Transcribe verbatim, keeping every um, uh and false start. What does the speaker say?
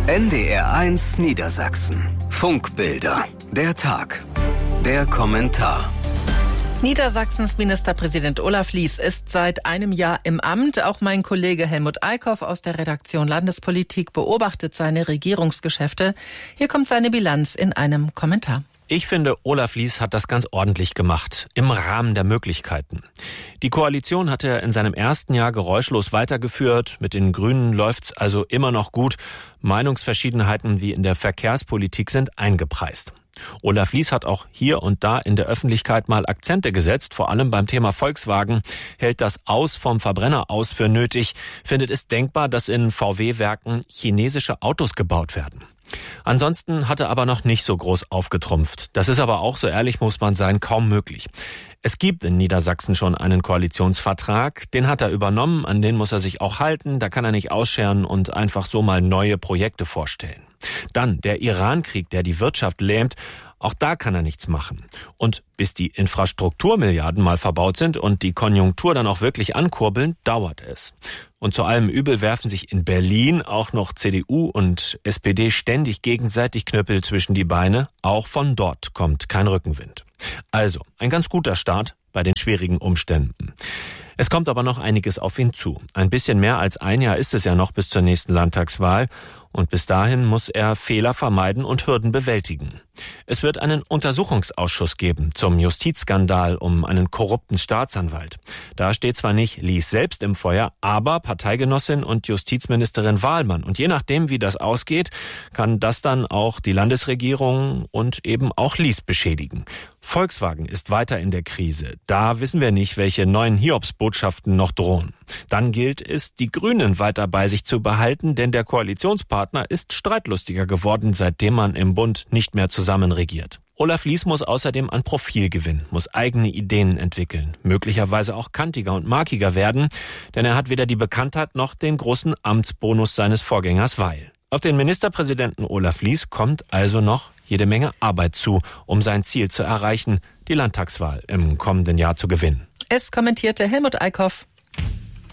N D R eins Niedersachsen. Funkbilder. Der Tag. Der Kommentar. Niedersachsens Ministerpräsident Olaf Lies ist seit einem Jahr im Amt. Auch mein Kollege Helmut Eickhoff aus der Redaktion Landespolitik beobachtet seine Regierungsgeschäfte. Hier kommt seine Bilanz in einem Kommentar. Ich finde, Olaf Lies hat das ganz ordentlich gemacht, im Rahmen der Möglichkeiten. Die Koalition hat er in seinem ersten Jahr geräuschlos weitergeführt. Mit den Grünen läuft's also immer noch gut. Meinungsverschiedenheiten wie in der Verkehrspolitik sind eingepreist. Olaf Lies hat auch hier und da in der Öffentlichkeit mal Akzente gesetzt, vor allem beim Thema Volkswagen, hält das Aus vom Verbrenner aus für nötig, findet es denkbar, dass in V W-Werken chinesische Autos gebaut werden. Ansonsten hat er aber noch nicht so groß aufgetrumpft. Das ist aber auch, so ehrlich muss man sein, kaum möglich. Es gibt in Niedersachsen schon einen Koalitionsvertrag, den hat er übernommen, an den muss er sich auch halten, da kann er nicht ausscheren und einfach so mal neue Projekte vorstellen. Dann der Iran-Krieg, der die Wirtschaft lähmt, auch da kann er nichts machen. Und bis die Infrastrukturmilliarden mal verbaut sind und die Konjunktur dann auch wirklich ankurbeln, dauert es. Und zu allem Übel werfen sich in Berlin auch noch C D U und S P D ständig gegenseitig Knüppel zwischen die Beine. Auch von dort kommt kein Rückenwind. Also, ein ganz guter Start bei den schwierigen Umständen. Es kommt aber noch einiges auf ihn zu. Ein bisschen mehr als ein Jahr ist es ja noch bis zur nächsten Landtagswahl. Und bis dahin muss er Fehler vermeiden und Hürden bewältigen. Es wird einen Untersuchungsausschuss geben zum Justizskandal um einen korrupten Staatsanwalt. Da steht zwar nicht Lies selbst im Feuer, aber Parteigenossin und Justizministerin Wahlmann. Und je nachdem, wie das ausgeht, kann das dann auch die Landesregierung und eben auch Lies beschädigen. Volkswagen ist weiter in der Krise. Da wissen wir nicht, welche neuen Hiobsbotschaften noch drohen. Dann gilt es, die Grünen weiter bei sich zu behalten, denn der Koalitionspartner ist streitlustiger geworden, seitdem man im Bund nicht mehr zusammen regiert. Olaf Lies muss außerdem an Profil gewinnen, muss eigene Ideen entwickeln, möglicherweise auch kantiger und markiger werden, denn er hat weder die Bekanntheit noch den großen Amtsbonus seines Vorgängers Weil. Auf den Ministerpräsidenten Olaf Lies kommt also noch jede Menge Arbeit zu, um sein Ziel zu erreichen, die Landtagswahl im kommenden Jahr zu gewinnen. Es kommentierte Helmut Eickhoff.